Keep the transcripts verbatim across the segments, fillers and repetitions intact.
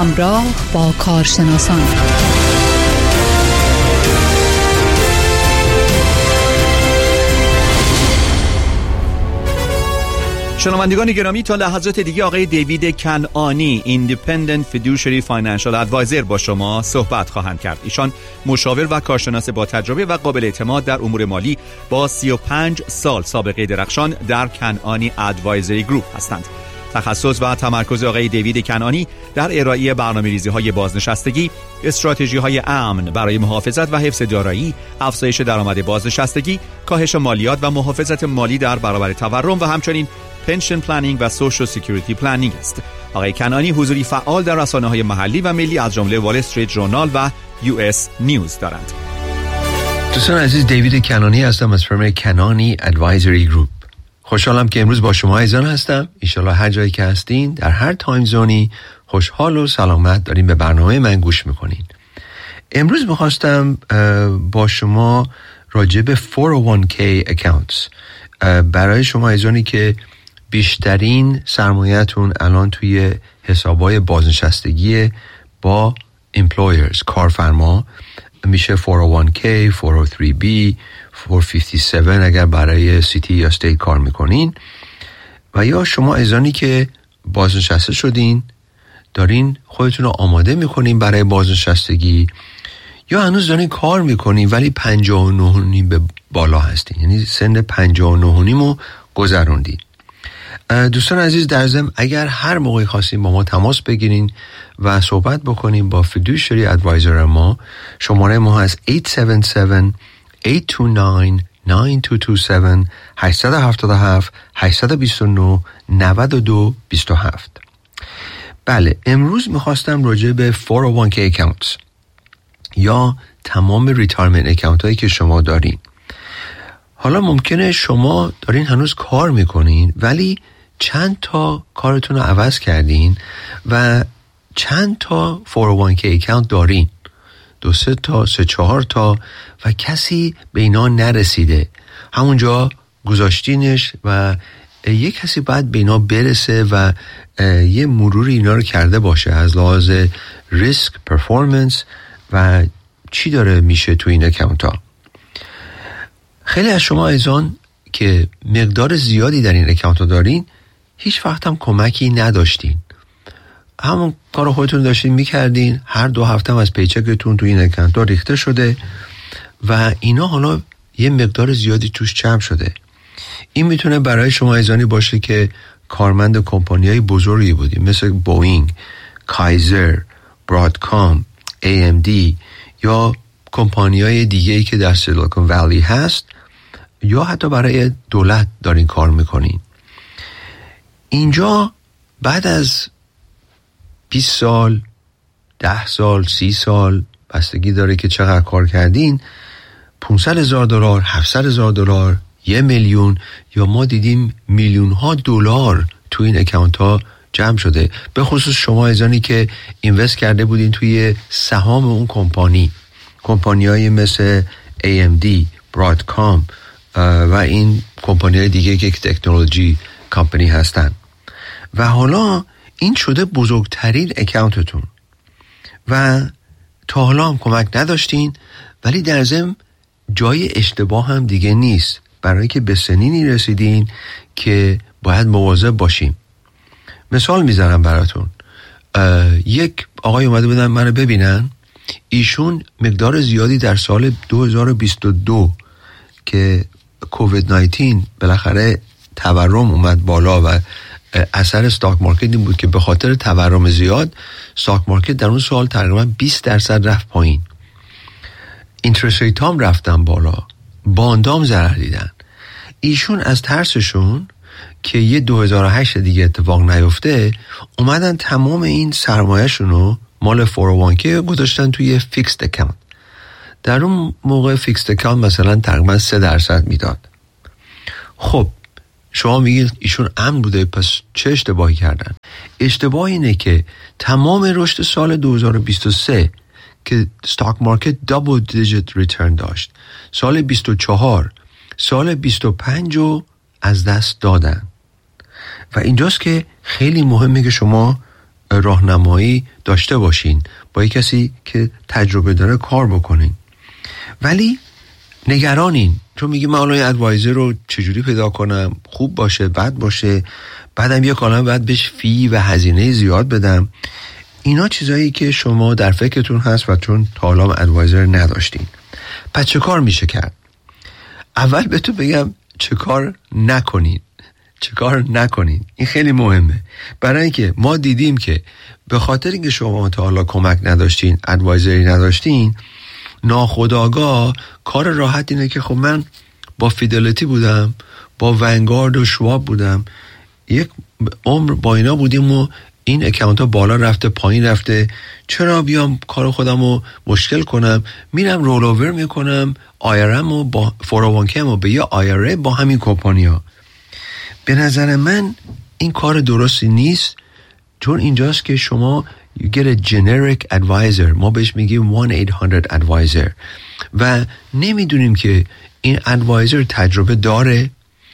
همراه با کارشناسان. شنوندگان گرامی، تا لحظات دیگه آقای دیوید کنعانی Independent Fiduciary Financial Advisor با شما صحبت خواهند کرد. ایشان مشاور و کارشناس با تجربه و قابل اعتماد در امور مالی با سی و پنج سال سابقه درخشان در کنعانی ادوایزری گروپ هستند. تخصص و تمرکز آقای دیوید کنعانی در ارائه برنامه‌ریزی‌های بازنشستگی، استراتژی‌های امن برای محافظت و حفظ دارایی، افزایش درآمد بازنشستگی، کاهش مالیات و محافظت مالی در برابر تورم و همچنین پنشن پلنینگ و سوشال سکیوریتی پلنینگ است. آقای کنعانی حضوری فعال در رسانه‌های محلی و ملی از جمله وال استریت ژورنال و یو اس نیوز دارند. دوستان عزیز، دیوید کنعانی هستم از فرم کنعانی ادوایزری گروپ. خوشحالم که امروز با شما عزیزان هستم. انشالله هر جایی که هستین در هر تایم زونی خوشحال و سلامت دارین به برنامه من گوش میکنین. امروز میخواستم با شما راجع به فور او وان کی accounts برای شما عزیزانی که بیشترین سرمایه‌تون الان توی حسابای بازنشستگی با employers کارفرما میشه فور او وان کی، فور او تری بی، فور فیفتی هفت اگر برای سیتی یا استیت کار میکنین، و یا شما عزیزانی که بازنشسته شدین دارین خودتون رو آماده میکنین برای بازنشستگی، یا هنوز دارین کار میکنین ولی پنجاه و نه و نیم به بالا هستین، یعنی سن پنجاه و نه و نیم رو گذروندین. دوستان عزیز، در ضمن اگر هر موقعی خواستین با ما تماس بگیرین و صحبت بکنین با فیدوشری ادوایزر ما، شماره ما هست هشت هفت هفت، هشت دو نه، نه دو دو هفت، هشت هفت هفت، هشت دو نه، نه دو دو هفت. بله، امروز میخواستم راجع به فور او وان کی accounts یا تمام ریتایرمنت اکانت هایی که شما دارین. حالا ممکنه شما دارین هنوز کار میکنین ولی چند تا کارتون رو عوض کردین و چند تا فور او وان کی اکانت دارین، دو سه تا، سه چهار تا، و کسی به اینا نرسیده، همونجا گذاشتینش و یه کسی باید به اینا برسه و یه مروری اینا رو کرده باشه از لحاظ ریسک، پرفورمنس و چی داره میشه تو این اکانت ها. خیلی از شما عزیزان که مقدار زیادی در این اکانت ها دارین هیچ وقت هم کمکی نداشتین، همون کار خودتون داشتین میکردین، هر دو هفته هم از پیچکتون تو این اکانت ها ریخته شده و اینا حالا یه مقدار زیادی توش جمع شده. این میتونه برای شما عزیزانی باشه که کارمند کمپانی‌های بزرگی بودین مثل بوئینگ، کایزر، برادکام، ای ام دی یا کمپانی‌های دیگه‌ای که در سیلیکون ولی هست، یا حتی برای دولت دارین کار میکنین. اینجا بعد از بیست سال، ده سال، سی سال، بستگی داره که چقدر کار کردین، پانصد هزار دلار، هفتصد هزار دلار، یه میلیون، یا ما دیدیم میلیون ها دلار تو این اکانت ها جمع شده، به خصوص شما عزیزانی که اینوست کرده بودین توی سهام اون کمپانی، کمپانی های مثل ای ام دی، برادکام و این کمپانی های دیگه که تکنولوژی کمپانی هستن، و حالا این شده بزرگترین اکانتتون و تا حالا هم کمک نداشتین، ولی در ضمن جای اشتباه هم دیگه نیست، برای که به سنینی رسیدین که باید مواظب باشیم. مثال میزنم براتون، یک آقای اومده بودن منو ببینن، ایشون مقدار زیادی در سال دو هزار و بیست و دو که کووید نوزده بالاخره تورم اومد بالا و اثر استاک مارکت این بود که به خاطر تورم زیاد استاک مارکت در اون سال تقریبا بیست درصد رفت پایین، اینترست ریت هم رفتن بالا، باندام ضرر دیدن. ایشون از ترسشون که یه دو هزار و هشت دیگه اتفاق نیفته اومدن تمام این سرمایه‌شون رو مال فور او وان کی گذاشتن توی فیکسد اکانت. در اون موقع فیکسد اکانت مثلا تقریبا سه درصد میداد. خب شما میگید ایشون امن بوده، پس چه اشتباهی کردن؟ اشتباه اینه که تمام رشد سال دو هزار و بیست و سه که استاک مارکت دابل دیجیت ریترن داشت، سال بیست و چهار، سال بیست و پنج رو از دست دادن. و اینجاست که خیلی مهمه که شما راهنمایی داشته باشین، با یک کسی که تجربه داره کار بکنین. ولی نگرانین، چون میگی من الان ادوایزر رو چجوری پیدا کنم، خوب باشه بد باشه، بعدم یه کالم بعد بهش فی و هزینه زیاد بدم. اینا چیزایی که شما در فکرتون هست و چون تا حالا ادوایزر نداشتین. پس چه کار میشه کرد؟ اول به تو بگم چه کار نکنین. چه کار نکنین، این خیلی مهمه. برای اینکه ما دیدیم که به خاطر اینکه شما تا حالا کمک نداشتین، ادوایزری نداشتین، ناخودآگاه کار راحت اینه که خب من با فیدلیتی بودم، با ونگارد و شواب بودم، یک عمر با اینا بودیم و این اکانت ها بالا رفته پایین رفته، چرا بیام کار خودم رو مشکل کنم؟ میرم رول اوور میکنم آیرم و با فور او وان کی و به یه آیره با همین کمپانی ها. به نظر من این کار درستی نیست، چون اینجاست که شما you get a generic advisor، ما بهش میگیم one eight hundred advisor و نمیدونیم که این ادوایزر تجربه داره،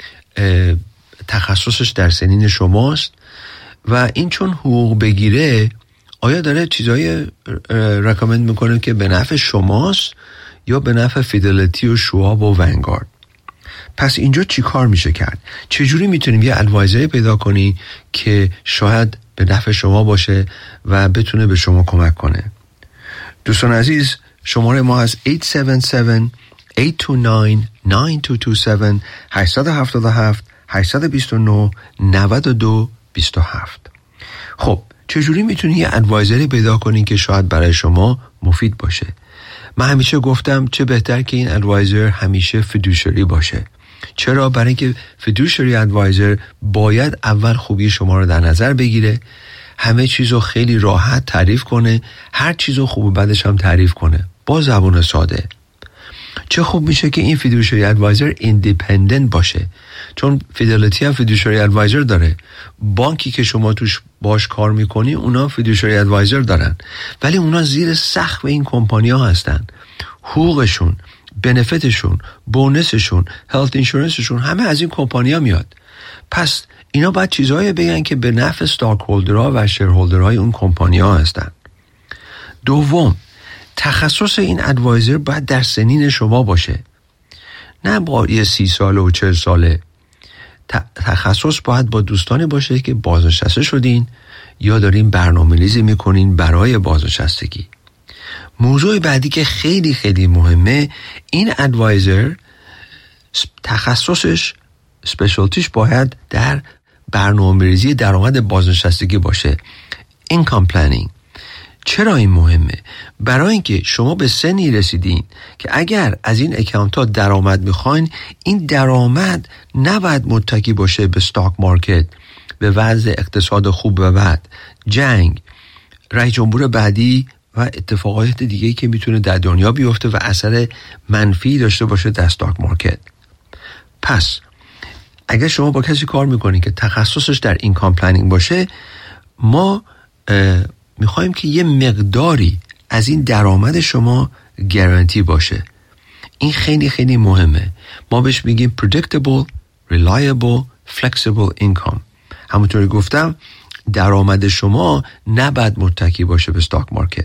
تخصصش در سنین شماست و این چون حقوق بگیره آیا داره چیزایی رکامند میکنه که به نفع شماست یا به نفع فیدلیتی و شواب و ونگارد. پس اینجا چی کار میشه کرد؟ چجوری میتونیم یه ادوایزری پیدا کنی که شاید به نفع شما باشه و بتونه به شما کمک کنه؟ دوستان عزیز، شماره ما از هشت هفت هفت هشت دو نه نه دو دو هفت هشت هفت هفت هشت دو نه نه دو دو هفت. خب چجوری میتونی یه ادوایزری پیدا کنی که شاید برای شما مفید باشه؟ من همیشه گفتم چه بهتر که این ادوایزر همیشه فیدوشری باشه. چرا؟ برای اینکه فیدوشری ادوایزر باید اول خوبی شما رو در نظر بگیره، همه چیزو خیلی راحت تعریف کنه، هر چیزو خوب و بدش هم تعریف کنه با زبان ساده. چه خوب میشه که این فیدوشری ادوایزر ایندیپندنت باشه، چون فیدلیتی هم فیدوشری ادوایزر داره، بانکی که شما توش باش کار میکنی اونا فیدوشری ادوایزر دارن، ولی اونا زیر سقف این کمپانی ها هستن. حقوقشون، بنفیتشون، بونسشون، هلت اینشورنسشون همه از این کمپانی ها میاد. پس اینا باید چیزایی بگن که به نفع ستاک هولدرها و شیر هولدرهای اون کمپانی ها هستن. دوم، تخصص این ادوایزر باید در سنین شما باشه، نه با یه سی ساله و چهل ساله. تخصص باید با دوستانی باشه که بازنشسته شدین یا دارین برنامه ریزی میکنین برای بازنشستگی. موضوع بعدی که خیلی خیلی مهمه، این ادوایزر تخصصش، اسپشیالتیش باید در برنامه ریزی درآمد بازنشستگی باشه، اینکام پلنینگ. چرا این مهمه؟ برای اینکه شما به سنی رسیدین که اگر از این اکانت ها درآمد میخواین، این درآمد نباید متکی باشه به ستاک مارکت، به وضع اقتصاد خوب و بد، جنگ، رئیس جمهور بعدی و اتفاقات دیگه‌ای که میتونه در دنیا بیفته و اثر منفی داشته باشه در ستاک مارکت. پس اگر شما با کسی کار میکنین که تخصصش در اینکام پلنینگ باشه، ما میخوایم که یه مقداری از این درآمد شما گارانتی باشه. این خیلی خیلی مهمه. ما بهش میگیم predictable, reliable, flexible income. همونطوری گفتم درآمد شما نباید متکی باشه به ستاک مارکت.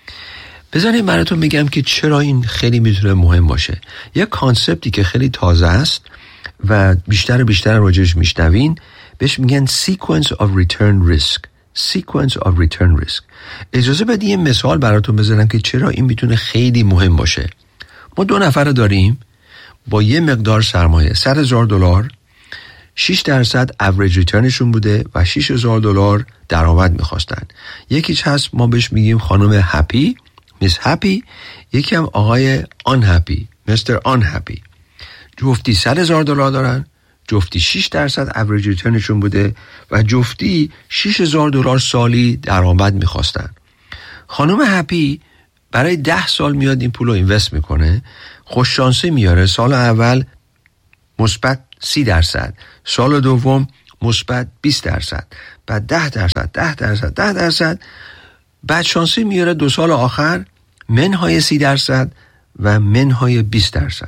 بذارید براتون بگم که چرا این خیلی میتونه مهم باشه. یک کانسپتی که خیلی تازه است و بیشتر و بیشتر راجعش میشنوین، بهش میگن sequence of return risk. sequence of return risk. اجازه بدید یه مثال براتون بزنم که چرا این میتونه خیلی مهم باشه. ما دو نفر داریم با یه مقدار سرمایه، صد هزار دلار، شش درصد اوریج ریترنشون بوده و شش هزار دلار درآمد میخواستن. یکیش هست ما بهش میگیم خانم هپی، میس هپی، یکی هم آقای آن هپی، مستر آن هپی. جفتی صد هزار دلار دارن، جفتی شش درصد اوریج ریترنشون بوده و جفتی شش هزار دلار سالی درآمد میخواستن. خانم هپی برای ده سال میاد این پول رو اینوست میکنه، خوش شانسی میاره، سال اول مثبت سی درصد، سال دوم مثبت بیست درصد، بعد ده درصد، ده درصد، ده درصد، بعد شانسی میاره دو سال آخر منهای سی درصد و منهای بیست درصد.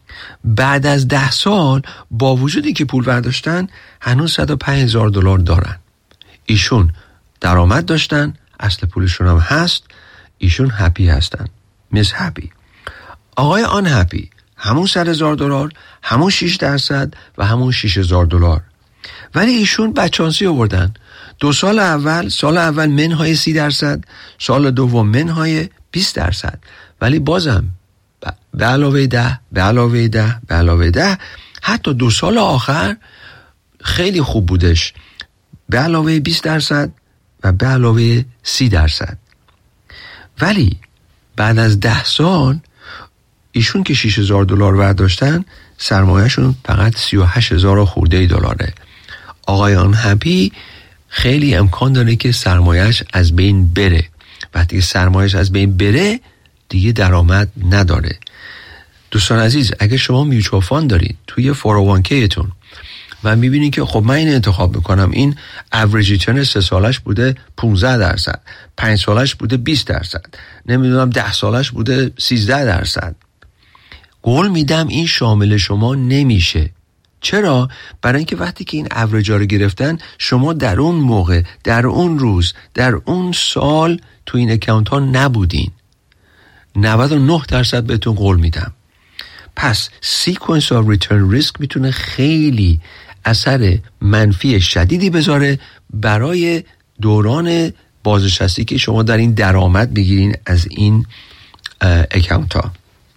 بعد از ده سال با وجودی که پول برداشتن هنوز صد و پنج هزار دلار دارن. ایشون درآمد داشتن، اصل پولشون هم هست، ایشون هپی هستن. میس هپی. آقای آن هپی همون صد هزار دلار، همون شش درصد و همون شش هزار دلار، ولی ایشون بچانسی آوردن. دو سال اول سال اول منهای سی درصد، سال دوم منهای بیست درصد، ولی بازم به علاوه ده به علاوه ده به علاوه ده حتی دو سال آخر خیلی خوب بودش، به علاوه بیست درصد و به علاوه سی درصد. ولی بعد از ده سال ایشون که شش هزار دلار برداشتن، سرمایهشون فقط سی و هشت هزار خورده دلاره. آقایان هپی خیلی امکان داره که سرمایهش از بین بره. وقتی که سرمایهش از بین بره دیگه درآمد نداره. دوستان عزیز، اگه شما میوچوال فاند دارید توی فور او وان کی تون و میبینید که خب من این انتخاب میکنم، این اوریج ریترن سه سالش بوده پانزده درصد، پنج سالش بوده بیست درصد، نمیدونم ده سالش بوده سیزده درصد، قول میدم این شامل شما نمیشه. چرا؟ برای اینکه وقتی که این اوریج ها رو گرفتن، شما در اون موقع، در اون روز، در اون سال تو این اکانت ها نبودین. نود و نه درصد بهتون قول میدم. پس سیکونس آف ریترن ریسک میتونه خیلی اثر منفی شدیدی بذاره برای دوران بازنشستی که شما در این درآمد بگیرین از این اکانت ها.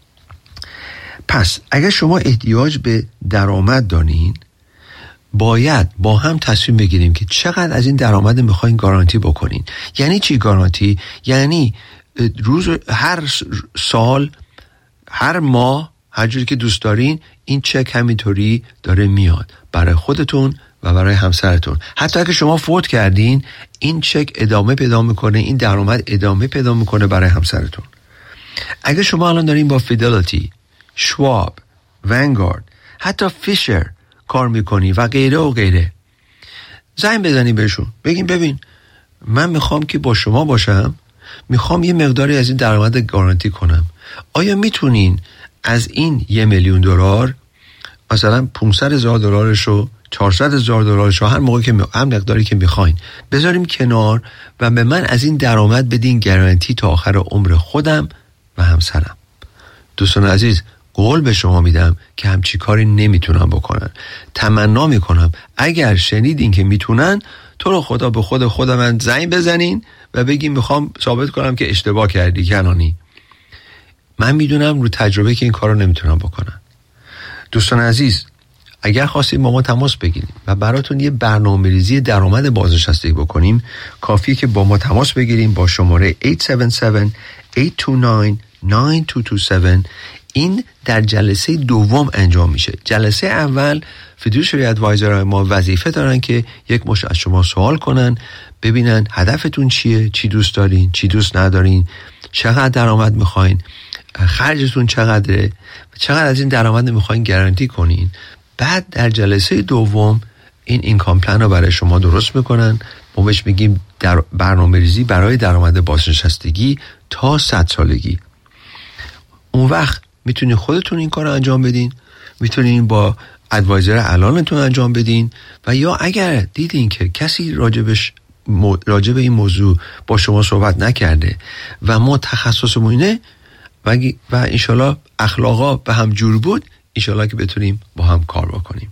پس اگر شما احتیاج به درآمد دارین، باید با هم تصمیم بگیریم که چقدر از این درآمد میخواین گارانتی بکنین. یعنی چی گارانتی؟ یعنی روز هر سال، هر ماه، هر جوری که دوست دارین، این چک همینطوری داره میاد برای خودتون و برای همسرتون. حتی اگه شما فوت کردین، این چک ادامه پیدا میکنه، این درآمد ادامه پیدا میکنه برای همسرتون. اگه شما الان دارین با فیدلیتی، شواب، ونگارد، حتی فیشر کار میکنی و غیره و غیره، زنگ بزنی بهشون، بگین ببین من میخوام که با شما باشم، میخوام یه مقداری از این درآمد گارانتی کنم. آیا میتونین از این یه میلیون دلار مثلا پانصد هزار دلارش رو، چهارصد هزار دلارش رو، هر موقع که هر مقداری که میخواین بذاریم کنار و به من از این درآمد بدین گارانتی تا آخر عمر خودم و همسرم. دوستان عزیز، قول به شما میدم که همچی کاری نمیتونم بکنن. تمنا میکنم اگر شنیدین که میتونن، تو رو خدا به خود خود من زنگ بزنین و بگین میخوام ثابت کنم که اشتباه کردی کنانی. من میدونم رو تجربه که این کار رو نمیتونم بکنن. دوستان عزیز، اگر خواستید با ما تماس بگیرید و براتون یه برنامه‌ریزی درآمد بازنشستگی بکنیم، کافیه که با ما تماس بگیریم با شماره هشت هفت هفت، هشت دو نه، نه دو دو هفت. این در جلسه دوم انجام میشه. جلسه اول فیدوشری ادوایزر ما وظیفه دارن که یک مش از شما سوال کنن، ببینن هدفتون چیه، چی دوست دارین، چی دوست ندارین، چقدر درآمد میخواین، خرجتون چقدره، چقدر از این درآمد میخواین گارانتی کنین. بعد در جلسه دوم این اینکام پلن رو برای شما درست میکنن. ما بهش میگیم در برنامه‌ریزی برای درآمد بازنشستگی تا صد سالگی. اون وقت میتونین خودتون این کار رو انجام بدین، میتونین با ادوایزر الانتون انجام بدین، و یا اگر دیدین که کسی راجبش راجب این موضوع با شما صحبت نکرده و ما تخصصمون اینه و و انشالله اخلاقا به هم جور بود، انشالله که بتونیم با هم کار بکنیم.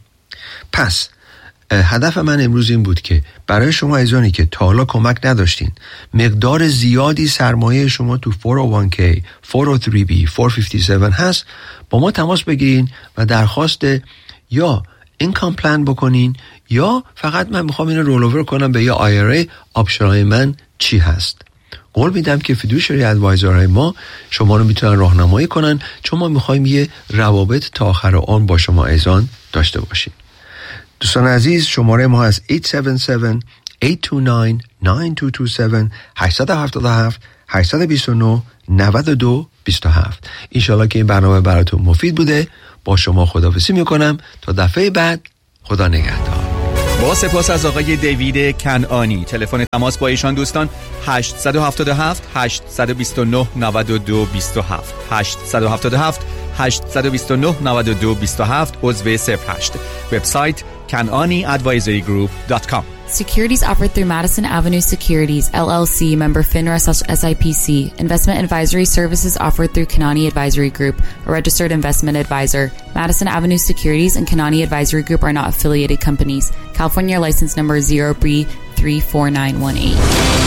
پس هدف من امروز این بود که برای شما عزیزانی که تا حالا کمک نداشتین، مقدار زیادی سرمایه شما تو فور او وان کی، فور او تری بی، فور فیفتی هفت هست، با ما تماس بگیرین و درخواست یا اینکام پلن بکنین، یا فقط من میخوام اینو رول اوور کنم به یه آی آر ای، آپشن‌های من چی هست. قول میدم که فیدوشری ادوایزرهای ما شما رو میتونن راهنمایی کنن، چون ما میخوایم یه روابط تا آخر عمر با شما عزیزان داشته باشیم. دوستان عزیز، شماره ما هست هشت هفت هفت، هشت دو نه، نه دو دو هفت، هشت هفت هفت، هشت دو نه، نه دو دو هفت. انشالله که این برنامه براتون مفید بوده. با شما خداحافظی میکنم تا دفعه بعد. خدا نگهدار. با سپاس از آقای دیوید کنعانی. تلفن تماس با ایشان دوستان هشت هفت هفت، هشت دو نه، نه دو دو هفت، هشت هفت هفت، هشت دو نه، نه دو دو هفت، عضو صفر هشت. وبسایت کنعانی ادوایزری گروپ دات کام. Securities offered through Madison Avenue Securities, L L C, member FINRA slash S I P C. Investment advisory services offered through Kanani Advisory Group, a registered investment advisor. Madison Avenue Securities and Kanani Advisory Group are not affiliated companies. California license number zero B three four nine one eight.